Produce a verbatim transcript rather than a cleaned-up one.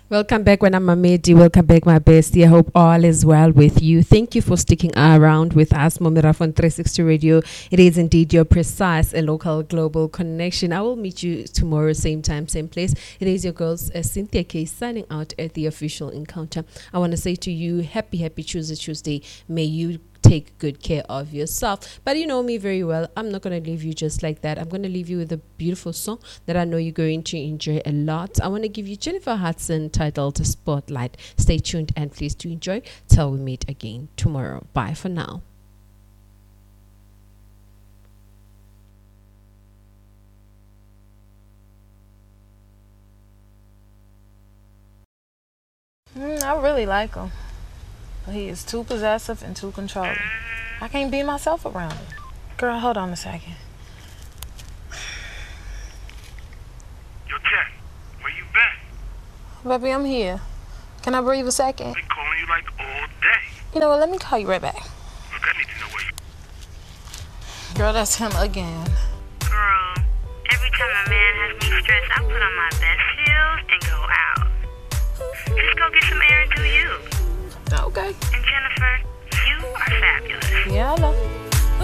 Welcome back, when I'm Mamedi. Welcome back, my bestie. I hope all is well with you. Thank you for sticking around with us, Momira on three sixty Radio. It is indeed your precise and local global connection. I will meet you tomorrow, same time, same place. It is your girls, uh, Cynthia K, signing out at the official encounter. I want to say to you, happy, happy Tuesday, Tuesday. May you take good care of yourself. But you know me very well. I'm not going to leave you just like that. I'm going to leave you with a beautiful song that I know you're going to enjoy a lot. I want to give you Jennifer Hudson, titled Spotlight. Stay tuned and please do enjoy till we meet again tomorrow. Bye for now. Mm, I really like him. But he is too possessive and too controlling. I can't be myself around him. Girl, hold on a second. Yo, Jack, where you been? Baby, I'm here. Can I breathe a second? I've been calling you like all day. You know what? Let me call you right back. Look, I need to know where you... Girl, that's him again. Girl, every time a man has me stressed, I put on my best heels and go out. Just go get some air and do you. Okay. And Jennifer, you are fabulous. Yeah, I know.